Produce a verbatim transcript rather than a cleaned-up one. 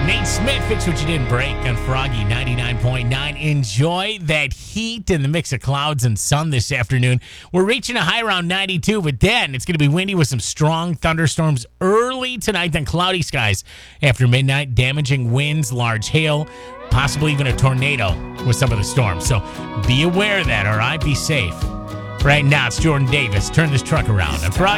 Nate Smith, fix what you didn't break on Froggy ninety-nine point nine. Enjoy that heat and the mix of clouds and sun this afternoon. We're reaching a high around ninety-two, but then it's going to be windy with some strong thunderstorms early tonight, then cloudy skies after midnight, damaging winds, large hail, possibly even a tornado with some of the storms. So be aware of that, all right? Be safe. Right now, it's Jordan Davis. Turn this truck around. On Froggy